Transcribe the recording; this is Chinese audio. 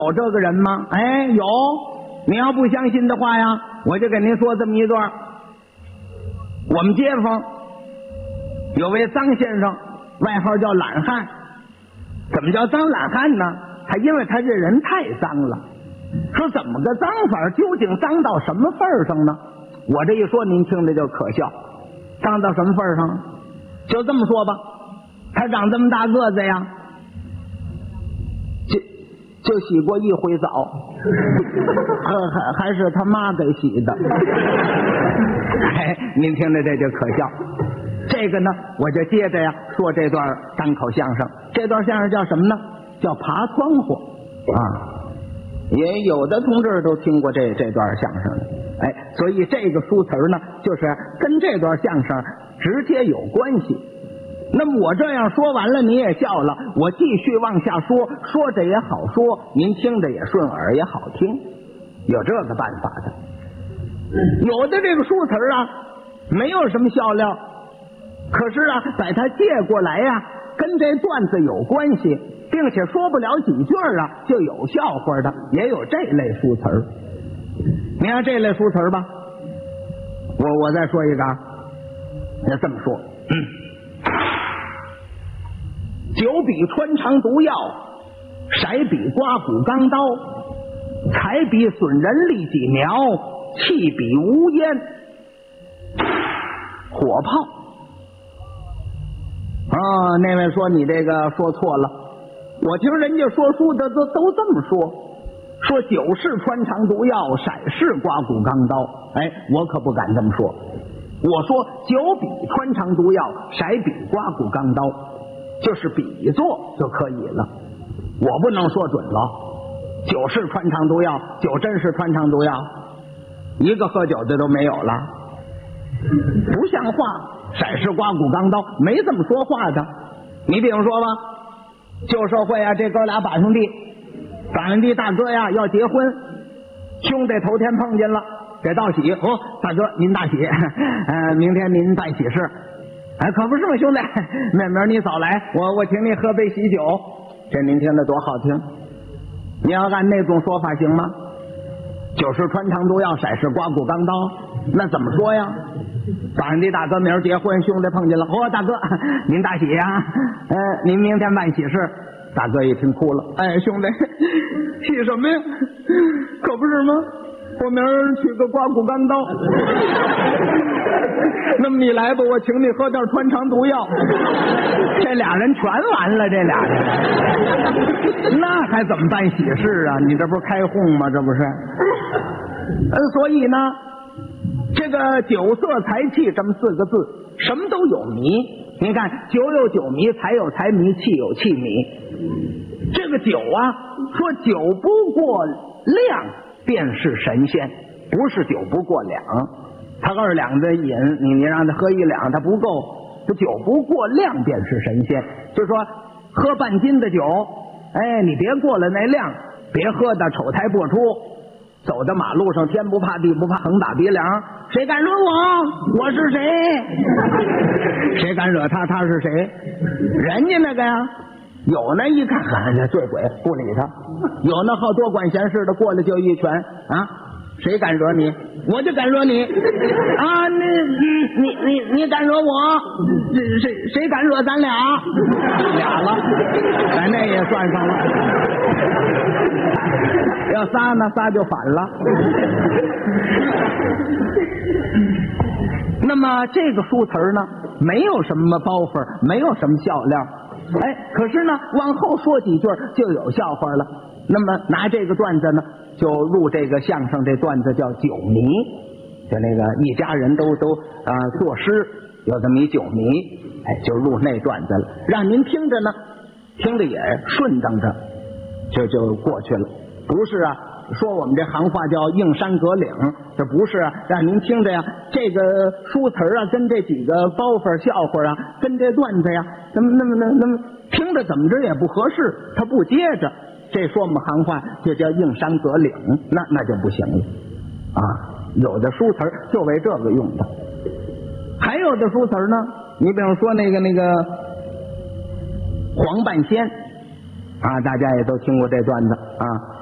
有这个人吗？哎，有。你要不相信的话呀，我就给您说这么一段。我们街坊有位张先生，外号叫懒汉。怎么叫张懒汉呢？因为他这人太脏了。说怎么个脏法？究竟脏到什么份上呢？我这一说您听着就可笑。脏到什么份上？就这么说吧，他长这么大个子呀，就洗过一回澡，还是他妈给洗的。哎，您听着这就可笑。这个呢，我就接着呀说这段单口相声。这段相声叫什么呢？叫爬窗户啊。也有的同志都听过这段相声的。哎，所以这个书词呢，就是跟这段相声直接有关系。那么我这样说完了，你也笑了，我继续往下说，说着也好说，您听着也顺耳，也好听，有这个办法的。有的这个书词啊，没有什么笑料，可是啊，把它借过来呀，跟这段子有关系，并且说不了几句啊，就有笑话的，也有这类书词儿。你看这类书词儿吧，我再说一个啊，要这么说。酒比穿肠毒药，色比刮骨钢刀，财比损人利己苗，气比无烟火炮。那位说你这个说错了，我听人家说书的都这么说酒是穿肠毒药，色是刮骨钢刀。哎，我可不敢这么说。我说酒比穿肠毒药，色比刮骨钢刀，就是比作就可以了，我不能说准了。酒是穿肠毒药，酒真是穿肠毒药，一个喝酒的都没有了，不像话。色是刮骨钢刀，没这么说话的。你比如说吧，旧社会啊，这哥俩把兄弟大哥呀要结婚，兄弟头天碰见了，给道喜。大哥您大喜，明天您办喜事。哎，可不是嘛，兄弟，明儿你早来，我请你喝杯喜酒。这您听着多好听。你要按那种说法行吗？酒是穿肠毒药，色是刮骨钢刀，那怎么说呀？早上的大哥明儿结婚，兄弟碰见了，大哥您大喜呀，您明天办喜事。大哥一听哭了，哎，兄弟喜什么呀？可不是吗？我明儿取个刮骨钢刀。那么你来吧，我请你喝点穿肠毒药。这俩人全完了，这俩人那还怎么办喜事啊？你这不是开哄吗？这不是。所以呢，这个酒色财气这么4个字，什么都有迷。你看，酒有酒迷，财有财迷，气有气迷。这个酒啊，说酒不过量便是神仙，不是酒不过两。他2两的饮，你让他喝1两，他不够。这酒不过量便是神仙，就说喝半斤的酒，哎，你别过了那量，别喝的丑态播出，走到马路上天不怕地不怕，横打鼻梁。谁敢惹我，我是谁？谁敢惹他，他是谁？人家那个呀，有那一看这醉鬼不理他，有那好多管闲事的过来就一拳啊！谁敢惹你，我就敢惹你啊！你敢惹我，谁敢惹咱俩了？咱那也算上了。要仨呢，仨就反了。那么这个书词呢，没有什么包袱，没有什么笑料。哎，可是呢，往后说几句就有笑话了。那么拿这个段子呢，就入这个相声这段子叫酒迷，就那个一家人都作诗，有这么一酒迷，哎，就入那段子了，让您听着呢，听着也顺当着，就过去了。不是啊，说我们这行话叫硬山隔岭，这不是啊，让您听着呀，这个书词啊，跟这几个包袱笑话啊，跟这段子呀，那么听着怎么着也不合适，他不接着。这说我们行话就叫硬山隔岭，那就不行了啊！有的书词就为这个用的，还有的书词呢，你比如说那个黄半仙啊，大家也都听过这段子啊。